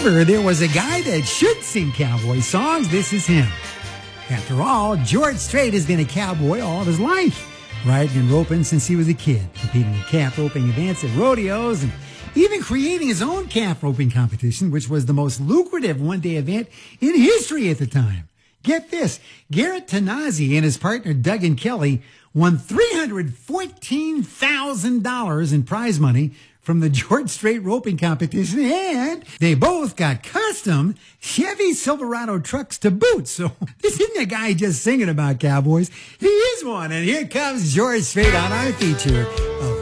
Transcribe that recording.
ever there was a guy that should sing cowboy songs, this is him. After all, George Strait has been a cowboy all of his life, riding and roping since he was a kid, competing in calf roping events at rodeos, and even creating his own calf roping competition, which was the most lucrative one-day event in history at the time. Get this, Garrett Tanazi and his partner Duggan Kelly won $314,000 in prize money from the George Strait roping competition, and they both got custom Chevy Silverado trucks to boot. So this isn't a guy just singing about cowboys. He is one, and here comes George Strait on our feature of